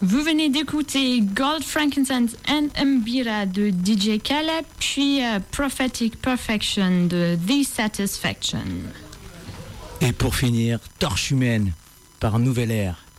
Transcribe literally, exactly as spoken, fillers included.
Vous venez d'écouter Gold, Frankincense and Mbira de D J Caleb, puis euh, Prophetic Perfection de The Satisfaction. Et pour finir, Torche humaine par Nouvelle Ère.